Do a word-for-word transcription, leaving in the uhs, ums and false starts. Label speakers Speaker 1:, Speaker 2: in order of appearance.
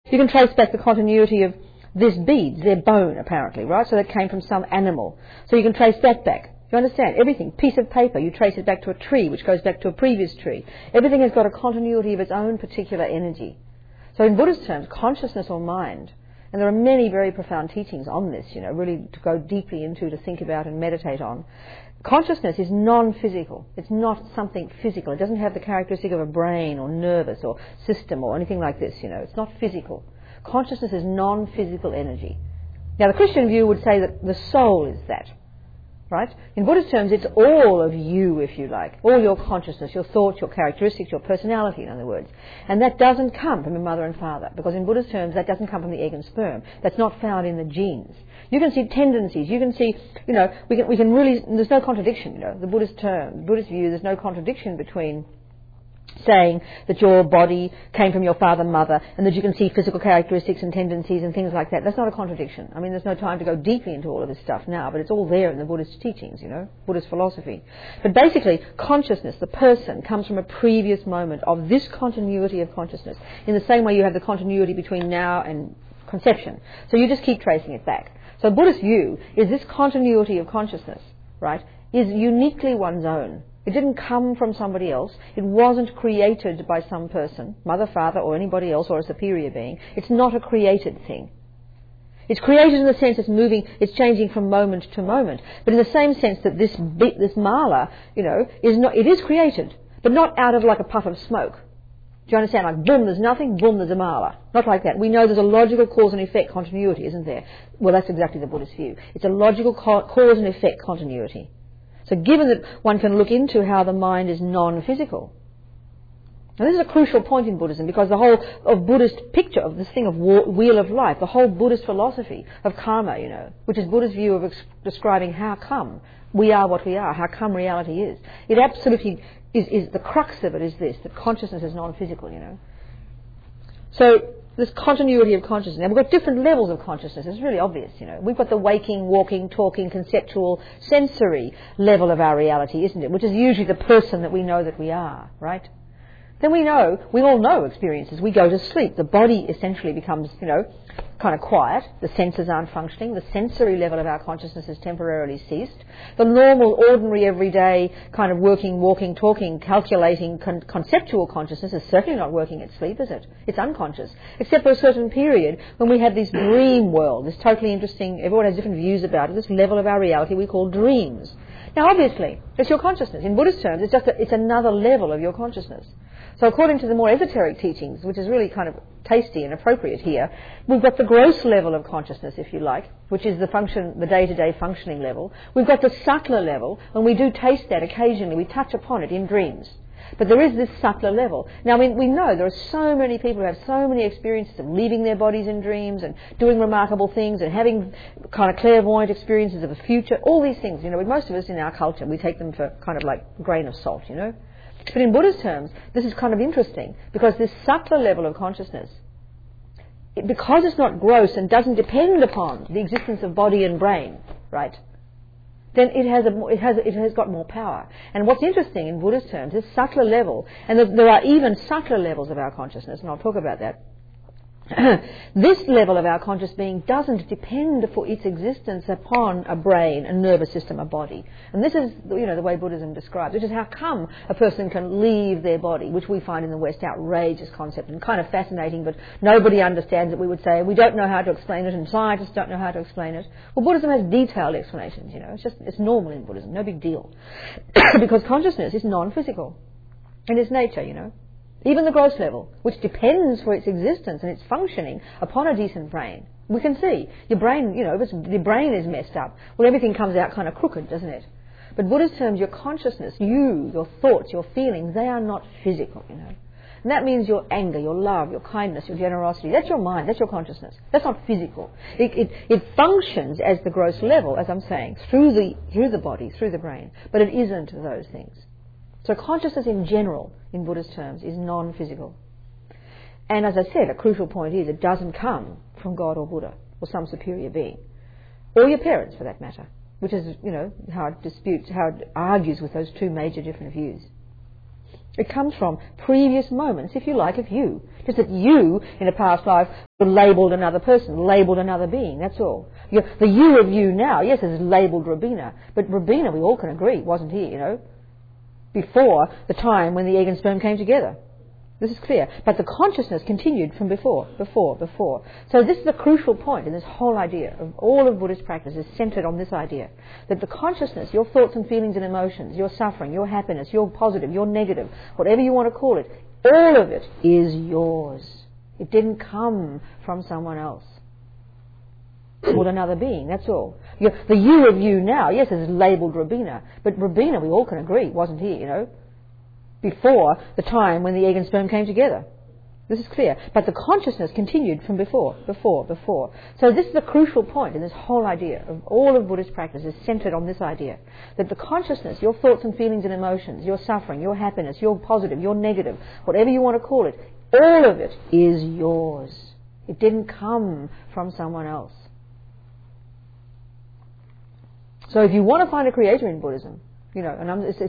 Speaker 1: You can trace back the continuity of this bead, their bone apparently, right? So that came from some animal. So you can trace that back. You understand? Everything. Piece of paper, you trace it back to a tree, which goes back to a previous tree. Everything has got a continuity of its own particular energy. So in Buddhist terms, consciousness or mind, and there are many very profound teachings on this, you know, really to go deeply into, to think about and meditate on. Consciousness is non-physical. It's not something physical. It doesn't have the characteristic of a brain or nervous or system or anything like this, you know. It's not physical. Consciousness is non-physical energy. Now, the Christian view would say that the soul is that, right? In Buddhist terms, it's all of you, if you like. All your consciousness, your thoughts, your characteristics, your personality, in other words. And that doesn't come from your mother and father, because in Buddhist terms, that doesn't come from the egg and sperm. That's not found in the genes. You can see tendencies. You can see, you know, we can, we can really, there's no contradiction, you know, the Buddhist term, Buddhist view, there's no contradiction between saying that your body came from your father and mother and that you can see physical characteristics and tendencies and things like that. That's not a contradiction. I mean, there's no time to go deeply into all of this stuff now, but it's all there in the Buddhist teachings, you know, Buddhist philosophy. But basically, consciousness, the person, comes from a previous moment of this continuity of consciousness, in the same way you have the continuity between now and conception. So you just keep tracing it back. So Buddhist view is this continuity of consciousness, right, is uniquely one's own. It didn't come from somebody else. It wasn't created by some person, mother, father, or anybody else, or a superior being. It's not a created thing. It's created in the sense it's moving, it's changing from moment to moment. But in the same sense that this bit, this mala, you know, is not, it is created, but not out of like a puff of smoke. Do you understand? Like, boom, there's nothing, boom, there's a mala. Not like that. We know there's a logical cause and effect continuity, isn't there? Well, that's exactly the Buddhist view. It's a logical co- cause and effect continuity. So given that one can look into how the mind is non-physical. Now this is a crucial point in Buddhism, because the whole of Buddhist picture of this thing of wheel of life, the whole Buddhist philosophy of karma, you know, which is Buddhist view of ex- describing how come we are what we are, how come reality is. It absolutely is, is, the crux of it is this, that consciousness is non-physical, you know. So this continuity of consciousness. Now, we've got different levels of consciousness. It's really obvious, you know. We've got the waking, walking, talking, conceptual, sensory level of our reality, isn't it? Which is usually the person that we know that we are, right? Then we know, we all know experiences. We go to sleep. The body essentially becomes, you know, kind of quiet. The senses aren't functioning. The sensory level of our consciousness has temporarily ceased. The normal, ordinary, everyday kind of working, walking, talking, calculating, con- conceptual consciousness is certainly not working at sleep, is it? It's unconscious. Except for a certain period when we have this dream world, this totally interesting, everyone has different views about it, this level of our reality we call dreams. Now, obviously, it's your consciousness. In Buddhist terms, it's just a, it's another level of your consciousness. So according to the more esoteric teachings, which is really kind of tasty and appropriate here, we've got the gross level of consciousness, if you like, which is the function, the day-to-day functioning level. We've got the subtler level, and we do taste that occasionally. We touch upon it in dreams. But there is this subtler level. Now, I mean, we know there are so many people who have so many experiences of leaving their bodies in dreams and doing remarkable things and having kind of clairvoyant experiences of the future, all these things. You know, with most of us in our culture, we take them for kind of like a grain of salt, you know. But in Buddhist terms, this is kind of interesting, because this subtler level of consciousness, it, because it's not gross and doesn't depend upon the existence of body and brain, right, then it has, a, it has, it has got more power. And what's interesting in Buddhist terms is subtler level, and there are even subtler levels of our consciousness, and I'll talk about that. This level of our conscious being doesn't depend for its existence upon a brain, a nervous system, a body. And this is, you know, the way Buddhism describes, which is how come a person can leave their body, which we find in the West outrageous concept and kind of fascinating, but nobody understands it, we would say. We don't know how to explain it, and scientists don't know how to explain it. Well, Buddhism has detailed explanations, you know. It's just, it's normal in Buddhism, no big deal. Because consciousness is non-physical in its nature, you know. Even the gross level, which depends for its existence and its functioning upon a decent brain. We can see your brain, you know, if it's, your brain is messed up, well, everything comes out kind of crooked, doesn't it? But Buddhist terms, your consciousness, you, your thoughts, your feelings, they are not physical, you know. And that means your anger, your love, your kindness, your generosity. That's your mind, that's your consciousness. That's not physical. It, it, it functions as the gross level, as I'm saying, through the, through the body, through the brain. But it isn't those things. So consciousness in general, in Buddhist terms, is non-physical. And as I said, a crucial point is it doesn't come from God or Buddha or some superior being. Or your parents, for that matter, which is, you know, how it disputes, how it argues with those two major different views. It comes from previous moments, if you like, of you. Just that you, in a past life, labelled another person, labelled another being, that's all. You're, the you of you now, yes, is labelled Robina, but Robina, we all can agree, wasn't here, you know, before the time when the egg and sperm came together. This is clear. But the consciousness continued from before, before, before. So this is a crucial point in this whole idea of all of Buddhist practice is centred on this idea. That the consciousness, your thoughts and feelings and emotions, your suffering, your happiness, your positive, your negative, whatever you want to call it, all of it is yours. It didn't come from someone else. Or another being, that's all. You're, the you of you now, yes, is labelled Robina, but Robina, we all can agree, wasn't here, you know, before the time when the egg and sperm came together. This is clear. But the consciousness continued from before, before, before. So this is a crucial point in this whole idea of all of Buddhist practice is centred on this idea. That the consciousness, your thoughts and feelings and emotions, your suffering, your happiness, your positive, your negative, whatever you want to call it, all of it is yours. It didn't come from someone else. So if you want to find a creator in Buddhism, you know, and I'm, it's,